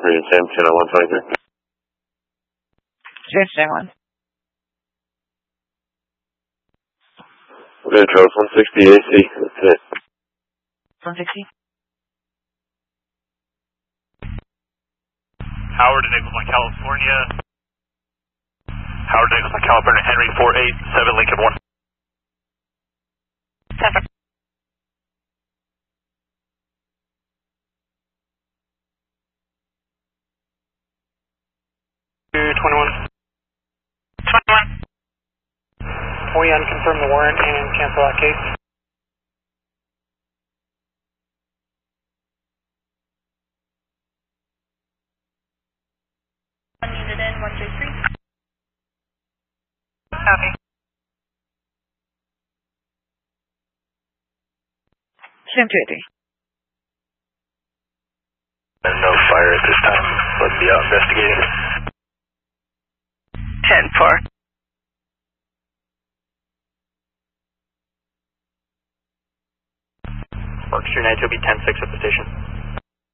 Korean Sam, channel 123. Channel 1. Okay, Charles 160 AC, that's it. 160? Howard to Nichols, California. Howard to Nichols, California, Henry 487, Lincoln 1. 7. We unconfirm the warrant and cancel that case. Unmuted in 123. Copy. Sam 280. No fire at this time. Let me be out investigating. 10-4. Berkshire Night will be 10-6 at the station.